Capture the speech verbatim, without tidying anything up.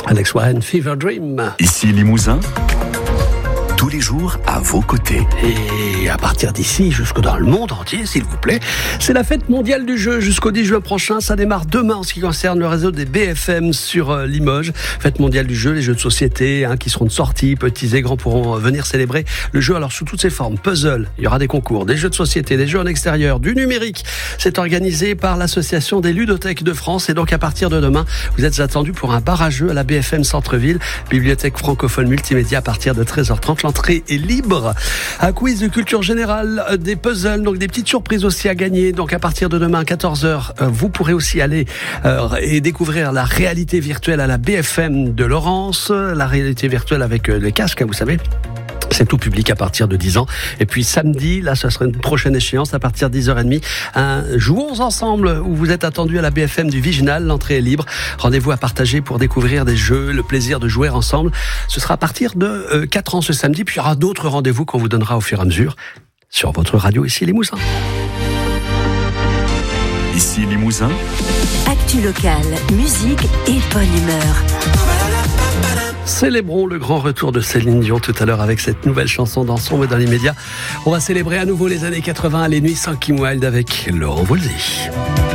Alex Warren, Fever Dream. Ici Limousin, tous les jours à vos côtés. Et à partir d'ici, jusque dans le monde entier, s'il vous plaît, c'est la fête mondiale du jeu jusqu'au dix juin prochain. Ça démarre demain en ce qui concerne le réseau des B F M sur euh, Limoges. Fête mondiale du jeu, les jeux de société hein, qui seront de sortie, petits et grands pourront euh, venir célébrer le jeu alors sous toutes ses formes. Puzzle, il y aura des concours, des jeux de société, des jeux en extérieur, du numérique. C'est organisé par l'association des ludothèques de France et donc à partir de demain, vous êtes attendus pour un bar à jeux à la B F M Centre-Ville, bibliothèque francophone multimédia à partir de treize heures trente. L'entrée est libre. Un quiz de culture générale, des puzzles, donc des petites surprises aussi à gagner. Donc à partir de demain à quatorze heures, vous pourrez aussi aller euh, et découvrir la réalité virtuelle à la B F M de Laurence, la réalité virtuelle avec euh, les casques, hein, vous savez. C'est tout public à partir de dix ans. Et puis samedi, là, ce sera une prochaine échéance à partir de dix heures trente. Un Jouons ensemble où vous êtes attendus à la B F M du Viginal. L'entrée est libre. Rendez-vous à partager pour découvrir des jeux, le plaisir de jouer ensemble. Ce sera à partir de euh, quatre ans ce samedi. Puis il y aura d'autres rendez-vous qu'on vous donnera au fur et à mesure sur votre radio ici Limousin. Ici Limousin. Actu locale, musique et bonne humeur. Célébrons le grand retour de Céline Dion tout à l'heure avec cette nouvelle chanson Dansons, mais dans l'immédiat, on va célébrer à nouveau les années quatre-vingts, les nuits sans Kim Wilde avec Laurent Voulzy.